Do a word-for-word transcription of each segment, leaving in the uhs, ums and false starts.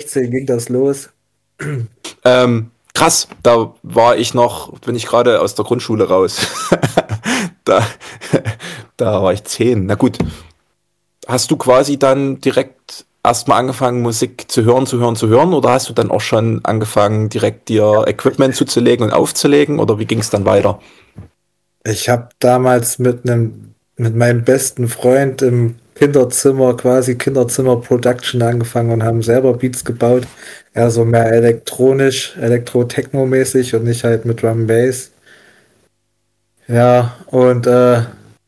zweitausendsechzehn ging das los. Ähm, krass, da war ich noch, bin ich gerade aus der Grundschule raus. da, da war ich zehn. Na gut, hast du quasi dann direkt erstmal angefangen, Musik zu hören, zu hören, zu hören? Oder hast du dann auch schon angefangen, direkt dir Equipment zuzulegen und aufzulegen? Oder wie ging es dann weiter? Ich habe damals mit einem, mit meinem besten Freund im Kinderzimmer, quasi Kinderzimmer Production angefangen und haben selber Beats gebaut. Eher so mehr elektronisch, Elektro-Techno-mäßig und nicht halt mit Drum and Bass. Ja, und äh,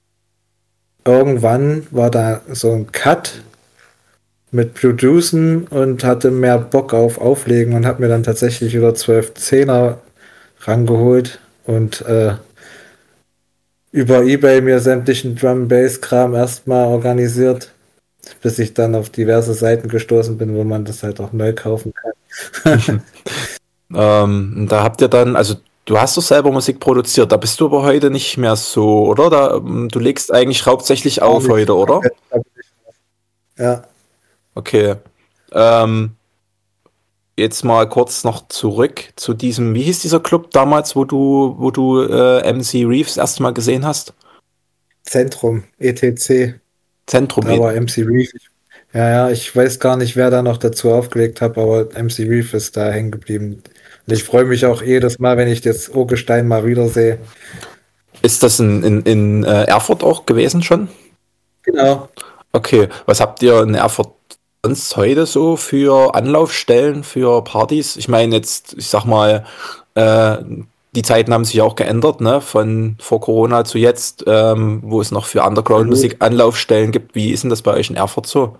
irgendwann war da so ein Cut mit Producen und hatte mehr Bock auf Auflegen und habe mir dann tatsächlich wieder zwölf Zehner rangeholt und äh, über eBay mir sämtlichen Drum Bass Kram erstmal organisiert, bis ich dann auf diverse Seiten gestoßen bin, wo man das halt auch neu kaufen kann. Ähm, da habt ihr dann, also du hast doch selber Musik produziert, da bist du aber heute nicht mehr so, oder? Da, ähm, du legst eigentlich hauptsächlich Gar auf nicht heute, oder? komplett. Ja, Okay. Ähm, jetzt mal kurz noch zurück zu diesem, wie hieß dieser Club damals, wo du, wo du äh, M C Reeves erstmal gesehen hast? Zentrum, E T C, Zentrum. da war M C Reef. Ja, ja, ich weiß gar nicht, wer da noch dazu aufgelegt hat, aber M C Reef ist da hängen geblieben. Und ich freue mich auch jedes Mal, wenn ich das Urgestein mal wiedersehe. Ist das in, in, in äh, Erfurt auch gewesen schon? Genau. Okay, was habt ihr in Erfurt sonst heute so für Anlaufstellen für Partys? Ich meine jetzt, ich sag mal, äh, die Zeiten haben sich auch geändert, ne? Von vor Corona zu jetzt, ähm, wo es noch für Absolut. Underground-Musik Anlaufstellen gibt. Wie ist denn das bei euch in Erfurt so?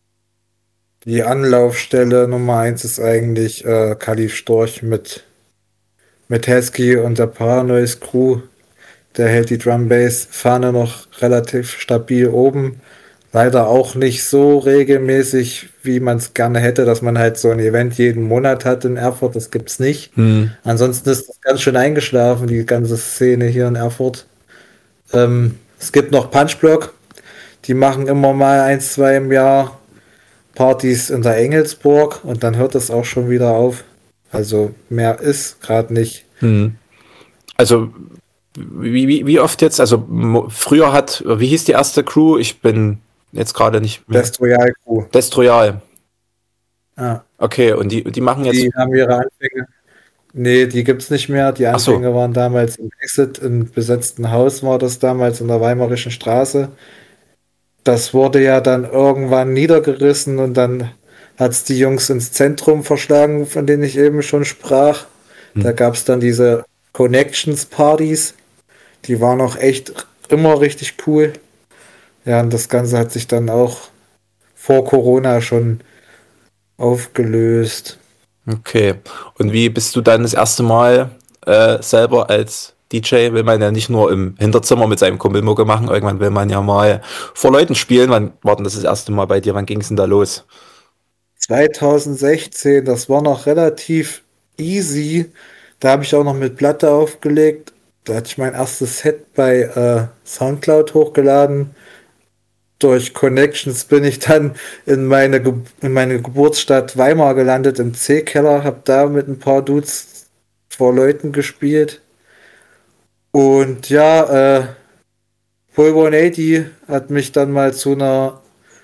Die Anlaufstelle Nummer eins ist eigentlich äh, Kalif Storch mit, mit Hesky und der Paranoise Crew. Der hält die Drum Bass Fahne noch relativ stabil oben. Leider auch nicht so regelmäßig, wie man es gerne hätte, dass man halt so ein Event jeden Monat hat in Erfurt. Das gibt's nicht. Hm. Ansonsten ist das ganz schön eingeschlafen, die ganze Szene hier in Erfurt. Ähm, es gibt noch Punchblock. Die machen immer mal ein, zwei im Jahr Partys in der Engelsburg und dann hört es auch schon wieder auf. Also mehr ist gerade nicht. Hm. Also wie, wie, wie oft jetzt? Also mo- früher hat, wie hieß die erste Crew? Ich bin jetzt gerade nicht mehr. Best Royal Crew. Destroyal. Ja, Okay, und die, die machen jetzt. die haben ihre Anfänge. Nee, die gibt's nicht mehr. Die Ach so. Anfänge waren damals im Exit, im besetzten Haus war das damals in der Weimarischen Straße. Das wurde ja dann irgendwann niedergerissen und dann hat's die Jungs ins Zentrum verschlagen, von denen ich eben schon sprach. Hm. Da gab's dann diese Connections-Partys. Die waren auch echt immer richtig cool. Ja, und das Ganze hat sich dann auch vor Corona schon aufgelöst. Okay. Und wie bist du dann das erste Mal äh, selber als D J? Will man ja nicht nur im Hinterzimmer mit seinem Kumpel Mucke machen, irgendwann will man ja mal vor Leuten spielen. Wann war denn das das erste Mal bei dir? Wann ging es denn da los? zweitausendsechzehn, das war noch relativ easy. Da habe ich auch noch mit Platte aufgelegt. Da hatte ich mein erstes Set bei äh, Soundcloud hochgeladen. Durch Connections bin ich dann in meine, Ge in meine Geburtsstadt Weimar gelandet, im C-Keller, habe da mit ein paar Dudes vor Leuten gespielt. Und ja, äh, Full hundertachtzig hat mich dann mal zu einer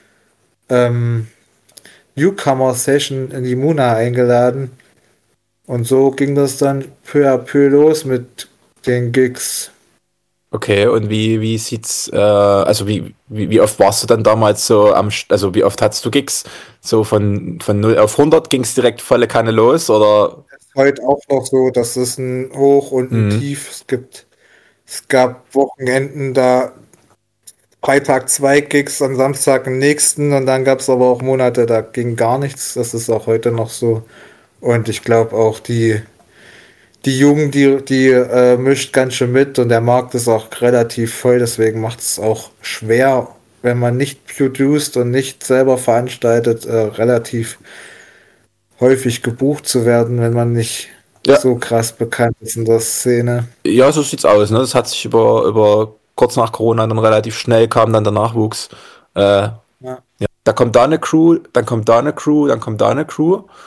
ähm, Newcomer-Session in die Muna eingeladen. Und so ging das dann peu à peu los mit den Gigs. Okay, und wie, wie sieht's, äh, also wie, wie, wie oft warst du dann damals so am, St- also wie oft hattest du Gigs? So von, von null auf hundert ging es direkt volle Kanne los, oder? Ist heute auch noch so, dass es ein Hoch und ein Hm. Tief es gibt. Es gab Wochenenden, da Freitag zwei Gigs, am Samstag den nächsten und dann gab es aber auch Monate, da ging gar nichts. Das ist auch heute noch so. Und ich glaube auch die, die Jugend, die, die äh, mischt ganz schön mit und der Markt ist auch relativ voll, deswegen macht es auch schwer, wenn man nicht produced und nicht selber veranstaltet, äh, relativ häufig gebucht zu werden, wenn man nicht Ja, so krass bekannt ist in der Szene. ja, so sieht's aus, ne? Das hat sich über, über kurz nach Corona dann relativ schnell kam dann der Nachwuchs. Äh, Ja. da kommt da eine Crew, dann kommt da eine Crew, dann kommt da eine Crew.